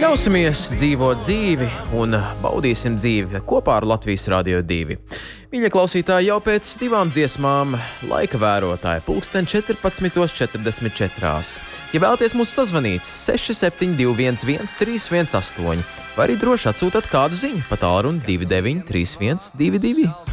Ļausimies dzīvot dzīvi un baudīsim dzīvi kopā ar Latvijas Radio 2. Mīļie klausītāji, jau pēc 2 dziesmām laika vērotāji 14:44. Ja vēlaties mūs sazvanīt 6721 131 8, vai arī droši atsūtāt kādu ziņu pa tālruni 293122.